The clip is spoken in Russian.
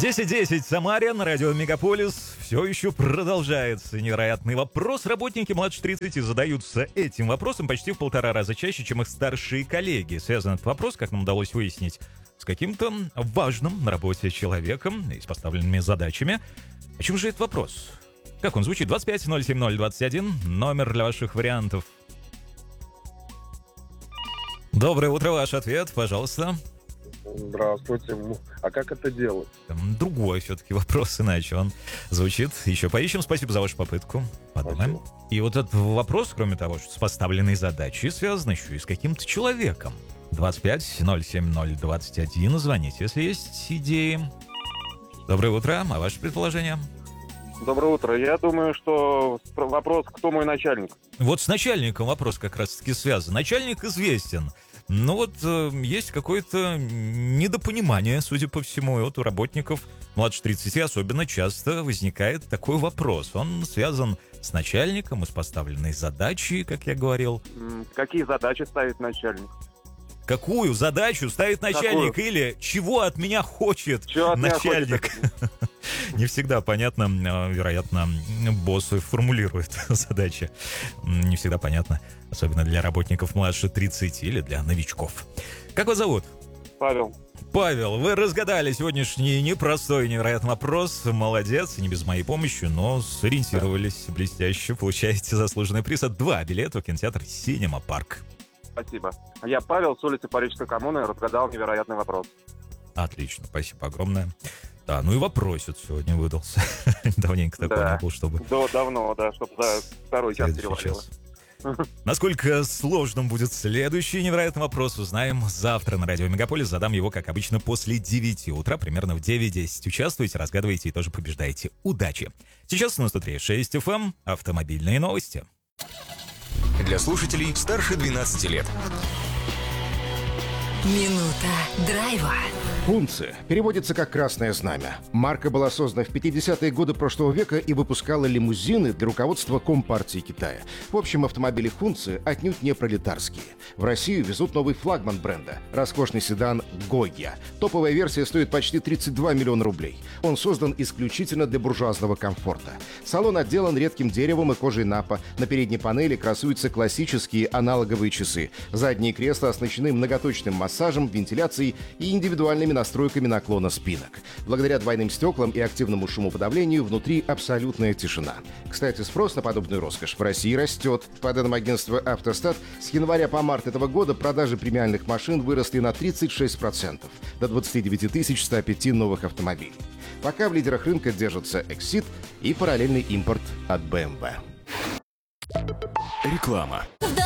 10:10 Самаре на радио Мегаполис. Все еще продолжается невероятный вопрос. Работники младше 30 задаются этим вопросом почти в 1,5 раза чаще, чем их старшие коллеги. Связан этот вопрос, как нам удалось выяснить, с каким-то важным на работе человеком и с поставленными задачами. О чем же этот вопрос? Как он звучит? 25-070-21, номер для ваших вариантов. Доброе утро, ваш ответ, пожалуйста. Здравствуйте. А как это делать? Другой все-таки вопрос, иначе он звучит. Еще поищем. Спасибо за вашу попытку. Подумаем. И вот этот вопрос, кроме того, что с поставленной задачей, связан еще и с каким-то человеком. 25-070-21. Звоните, если есть идеи. Доброе утро. А ваше предположение? Доброе утро. Я думаю, что вопрос, кто мой начальник? Вот с начальником вопрос как раз-таки связан. Начальник известен. Но вот есть какое-то недопонимание, судя по всему, и вот у работников младше 30 особенно часто возникает такой вопрос. Он связан с начальником и с поставленной задачей, как я говорил. Какие задачи ставит начальник? Какую задачу ставит начальник? Какую? Или чего от меня хочет Чего от меня начальник? Не всегда понятно, вероятно, боссы формулируют задачи. Не всегда понятно, особенно для работников младше 30 или для новичков. Как вас зовут? Павел. Павел, вы разгадали сегодняшний непростой, невероятный вопрос. Молодец, не без моей помощи, но сориентировались блестяще. Получаете заслуженный приз от 2 билета в кинотеатр «Синема Парк». Спасибо. Я Павел с улицы Парижской коммуны, разгадал невероятный вопрос. Отлично, спасибо огромное. Да, ну и вопросец сегодня выдался. Давненько такой не был, чтобы... Давно, чтобы за второй час перевалило. Насколько сложным будет следующий невероятный вопрос, узнаем завтра на радио Мегаполис. Задам его, как обычно, после 9 утра, примерно в 9:10. Участвуйте, разгадывайте и тоже побеждаете. Удачи! Сейчас на 103.6 FM автомобильные новости. Для слушателей старше 12 лет. Минута драйва. Хунци переводится как «красное знамя». Марка была создана в 50-е годы прошлого века и выпускала лимузины для руководства Компартии Китая. В общем, автомобили Хунци отнюдь не пролетарские. В Россию везут новый флагман бренда – роскошный седан Гойя. Топовая версия стоит почти 32 миллиона рублей. Он создан исключительно для буржуазного комфорта. Салон отделан редким деревом и кожей напа. На передней панели красуются классические аналоговые часы. Задние кресла оснащены многоточным массажем, вентиляцией и индивидуальными настройками наклона спинок. Благодаря двойным стеклам и активному шумоподавлению внутри абсолютная тишина. Кстати, спрос на подобную роскошь в России растет. По данным агентства «Автостат», с января по март этого года продажи премиальных машин выросли на 36%, до 29 105 новых автомобилей. Пока в лидерах рынка держатся Exit и параллельный импорт от BMW. Реклама.